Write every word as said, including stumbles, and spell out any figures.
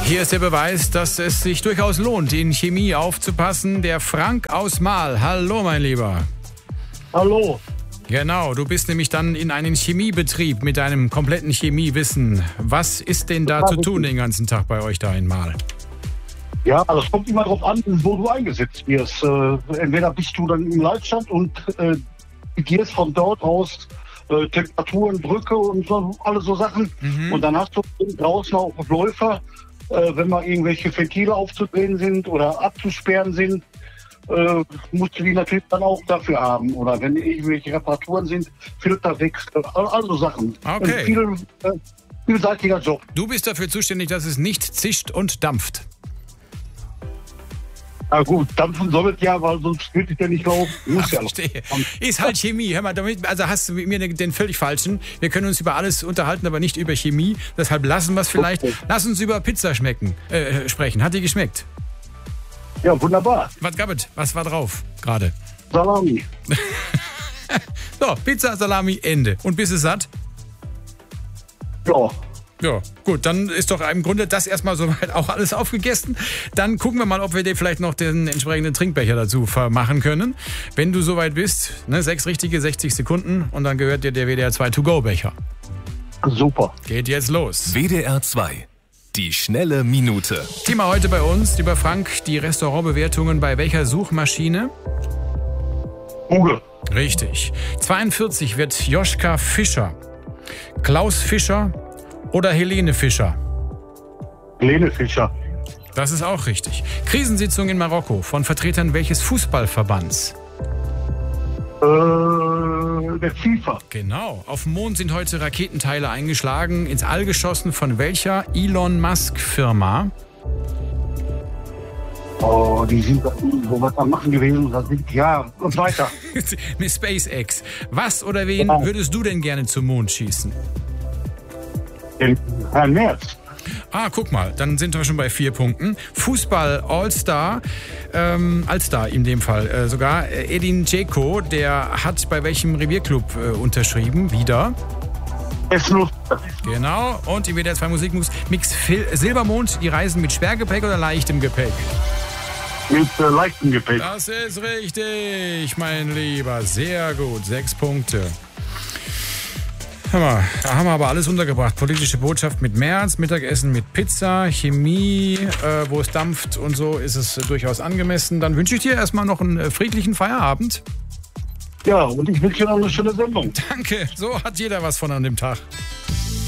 Hier ist der Beweis, dass es sich durchaus lohnt, in Chemie aufzupassen. Der Frank aus Mahl. Hallo, mein Lieber. Hallo. Genau, du bist nämlich dann in einem Chemiebetrieb mit deinem kompletten Chemiewissen. Was ist denn da zu tun den ganzen Tag bei euch da in Mahl? Ja, das kommt immer darauf an, wo du eingesetzt wirst. Äh, entweder bist du dann im Leitstand und äh, gehst von dort aus äh, Temperaturen, Drücke und so, alle so Sachen. Mhm. Und dann hast du draußen auch Läufer, äh, wenn mal irgendwelche Ventile aufzudrehen sind oder abzusperren sind, äh, musst du die natürlich dann auch dafür haben. Oder wenn irgendwelche Reparaturen sind, Filterwechsel, also Sachen. Okay. Ein viel, äh, vielseitiger Job. Du bist dafür zuständig, dass es nicht zischt und dampft. Na gut, dampfen soll es ja, weil sonst würde ich ja nicht laufen. Muss ja Verstehe. Ist halt Chemie. Hör mal, damit, also hast du mit mir den völlig falschen. Wir können uns über alles unterhalten, aber nicht über Chemie. Deshalb lassen wir es vielleicht. Okay. Lass uns über Pizza schmecken, äh, sprechen. Hat die geschmeckt? Ja, wunderbar. Was gab es? Was war drauf gerade? Salami. So, Pizza, Salami, Ende. Und bist du satt? Ja. Ja, gut, dann ist doch im Grunde das erstmal soweit auch alles aufgegessen. Dann gucken wir mal, ob wir dir vielleicht noch den entsprechenden Trinkbecher dazu machen können. Wenn du soweit bist, ne, sechs richtige, sechzig Sekunden und dann gehört dir der W D R zwei To-Go-Becher. Super. Geht jetzt los. W D R zwei, die schnelle Minute. Thema heute bei uns, lieber Frank, die Restaurantbewertungen bei welcher Suchmaschine? Google. Richtig. zweiundvierzig wird Joschka Fischer, Klaus Fischer oder Helene Fischer? Helene Fischer. Das ist auch richtig. Krisensitzung in Marokko von Vertretern welches Fußballverbands? Äh, der FIFA. Genau. Auf dem Mond sind heute Raketenteile eingeschlagen. Ins All geschossen von welcher Elon Musk-Firma? Oh, die sind wo was am machen gewesen. Das sind, ja, und weiter. Mit SpaceX. Was oder wen ja. würdest du denn gerne zum Mond schießen? Herrn Merz. Ah, guck mal, dann sind wir schon bei vier Punkten. Fußball All-Star, ähm, All-Star in dem Fall äh, sogar. Äh, Edin Dzeko, der hat bei welchem Revierclub äh, unterschrieben? Wieder. S-Nuss. Genau, und im W D R zwei Musikmix Mix Phil Silbermond, die reisen mit Schwergepäck oder leichtem Gepäck? Mit äh, leichtem Gepäck. Das ist richtig, mein Lieber. Sehr gut, sechs Punkte. Hör mal, da haben wir aber alles untergebracht. Politische Botschaft mit Merz, Mittagessen mit Pizza, Chemie, äh, wo es dampft und so, ist es äh, durchaus angemessen. Dann wünsche ich dir erstmal noch einen äh, friedlichen Feierabend. Ja, und ich wünsche dir noch eine schöne Sendung. Danke, so hat jeder was von an dem Tag.